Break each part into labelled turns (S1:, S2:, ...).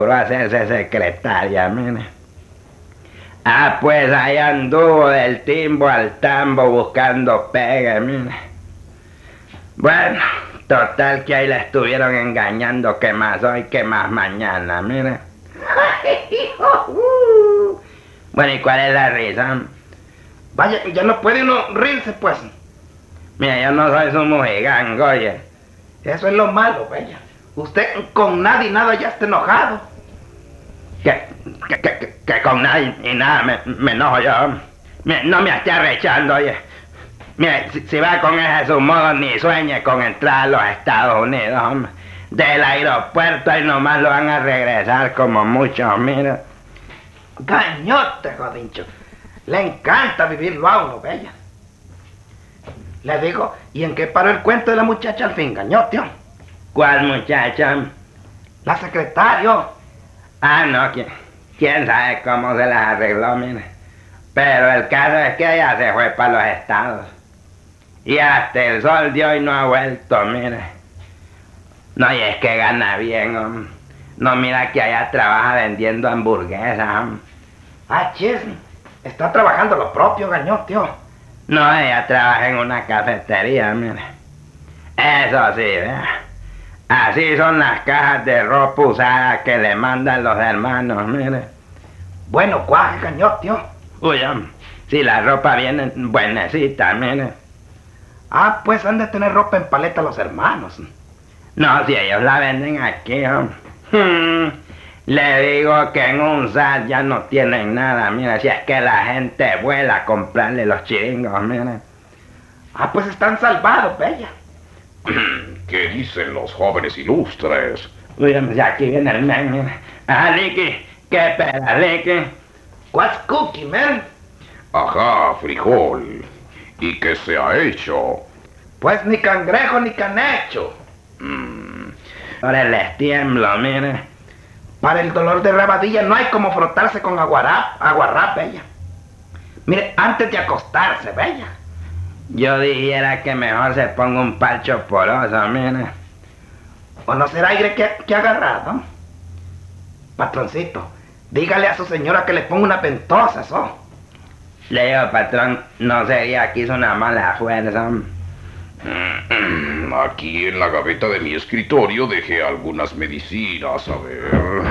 S1: Por hacerse secretaria, mire. Ah, pues ahí anduvo del timbo al tambo buscando pegue, mire. Bueno, total que ahí la estuvieron engañando, que más hoy, que más mañana, mire. Bueno, ¿y cuál es la risa?
S2: Vaya, ya no puede uno reírse, pues.
S1: Mira, yo no soy su mojigango, oye.
S2: Eso es lo malo, vaya. Usted con nada y nada ya está enojado.
S1: Que con nada y nada me enojo yo. No me esté arrechando, oye. Mire, si va con ese su modo, ni sueñe con entrar a los Estados Unidos, hombre. Del aeropuerto y nomás lo van a regresar como muchos, mira.
S2: Gañote, jodincho. Le encanta vivirlo a uno, bella. Le digo, ¿y en qué paró el cuento de la muchacha al fin, gañote?
S1: ¿Cuál muchacha?
S2: La secretaria.
S1: Ah, no, quién sabe cómo se las arregló, mire. Pero el caso es que ella se fue para los Estados. Y hasta el sol de hoy no ha vuelto, mire. No, y es que gana bien, hombre. No, mira que allá trabaja vendiendo hamburguesas, hombre.
S2: Ah, chis, está trabajando lo propio, gañote.
S1: No, ella trabaja en una cafetería, mire. Eso sí, vea. Así son las cajas de ropa usada que le mandan los hermanos, mire.
S2: Bueno, cuaje, gañote.
S1: Uy, hombre, si la ropa viene buenecita, mire.
S2: Ah, pues han de tener ropa en paleta los hermanos.
S1: No, si ellos la venden aquí, hombre. Le digo que en un SAT ya no tienen nada, mira, si es que la gente vuela a comprarle los chiringos, mira.
S2: Ah, pues están salvados, bella.
S3: ¿Qué dicen los jóvenes ilustres?
S1: Uy, ya aquí viene el men, mira. Ah, Licky, ¿qué peda, Licky?
S2: What's cookie, man?
S3: Ajá, frijol. ¿Y qué se ha hecho?
S2: Pues ni cangrejo ni canecho.
S1: Ahora les tiemblo, mire.
S2: Para el dolor de rabadilla no hay como frotarse con aguarrap, bella. Mire, antes de acostarse, bella.
S1: Yo dijera que mejor se ponga un parcho poroso, mire.
S2: ¿O no será aire que ha agarrado? Patroncito, dígale a su señora que le ponga una ventosa, ¿so?
S1: Le digo, patrón, no sería que hizo una mala fuerza.
S3: Aquí en la gaveta de mi escritorio dejé algunas medicinas, a ver.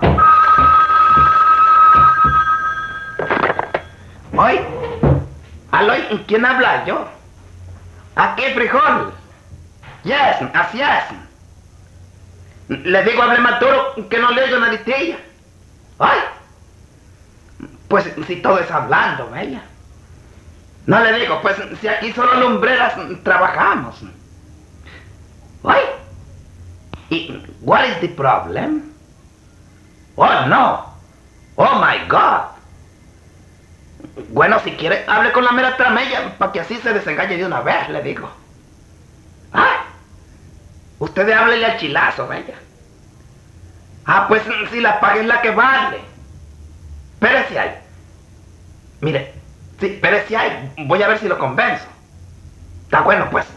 S2: ¿Oye? ¿Aló? ¿Quién habla? ¿Yo? ¿Aquí, frijol? Yes, así es. Le digo, hable más duro que no le oigo naditilla. ¿Ay? Pues si todo es hablando, bella. No le digo, pues si aquí solo lumbreras trabajamos. ¿Ay? ¿Y what is the problem? Oh, no. Oh, my God. Bueno, si quiere, hable con la mera tramella para que así se desengañe de una vez, le digo. ¡Ay! Usted háblele al chilazo, bella. Ah, pues si la paga es la que vale. Espérese ahí. Mire, sí, espérese ahí. Voy a ver si lo convenzo. Está bueno, pues.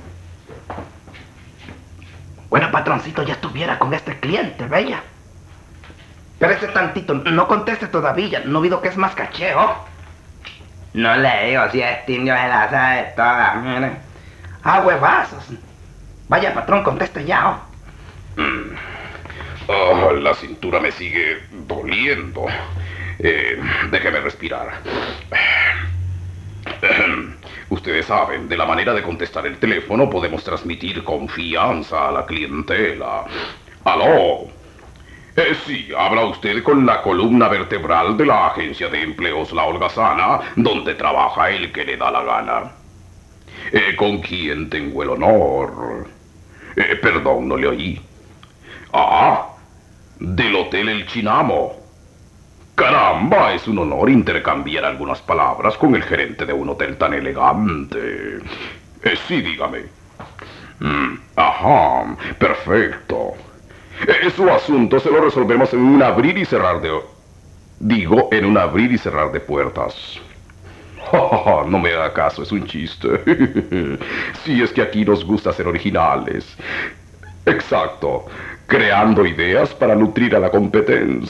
S2: Bueno, patroncito, ya estuviera con este cliente, bella. Espérese tantito, no conteste todavía. No vido que es más cacheo.
S1: No le digo, si este indio se la sabe todas, mire.
S2: Ah, huevazos. Vaya, patrón, conteste ya,
S3: La cintura me sigue doliendo. Déjeme respirar. Ustedes saben, de la manera de contestar el teléfono podemos transmitir confianza a la clientela. ¡Aló! Sí, habla usted con la columna vertebral de la agencia de empleos La Holgazana, donde trabaja el que le da la gana. ¿Con quién tengo el honor? Perdón, no le oí. Ah, del Hotel El Chinamo. Caramba, es un honor intercambiar algunas palabras con el gerente de un hotel tan elegante. Sí, dígame. Ajá, perfecto. Su asunto se lo resolvemos en un abrir y cerrar de... Digo, en un abrir y cerrar de puertas. No me haga caso, es un chiste. Sí, es que aquí nos gusta ser originales. Exacto. Creando ideas para nutrir a la competencia.